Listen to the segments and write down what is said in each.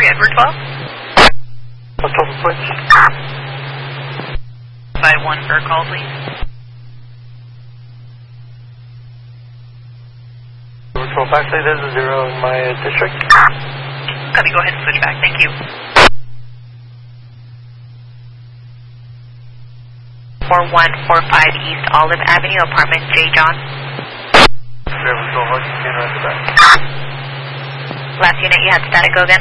3 Edward 12. What's up, please? 5-1 for a call, please. Edward 12, actually there's a 0 in my district. Copy, go ahead and switch back, thank you. 4145 East Olive Avenue, apartment J. John. Edward 12, I can get right back. Last unit, you had static, go again.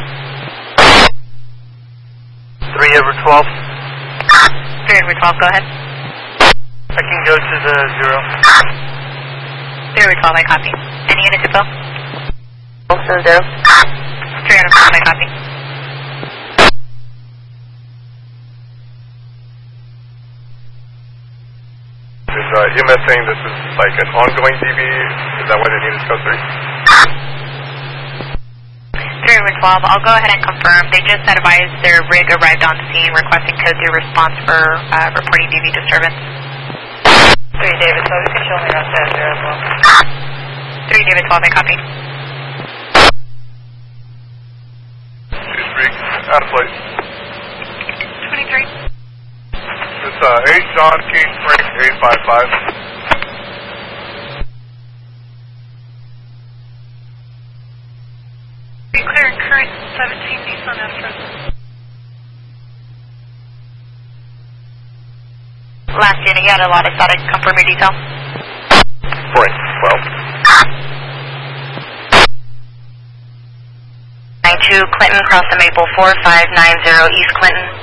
3 Edward 12. 3 Edward 12, go ahead. I can go to the 0. 3 Edward 12, I copy. Any units to fill? Also 0. 3 Edward 12, I copy. Is EMS saying this is like an ongoing DB? Is that why they needed to go 3? 3 Edward 12, I'll go ahead and confirm. They just advised their rig arrived on scene requesting code 0 response for reporting DB disturbance. 3 David 12, you can show me around that there as well. 3 David 12, I copy. 2 Street, out of place. 23. It's 8 John King Spring, 855. Clear current 17 Nissan Astra. Last unit, you had a lot of static. Confirm your detail. Spring, 12. 92 Clinton, cross the Maple 4590 East Clinton.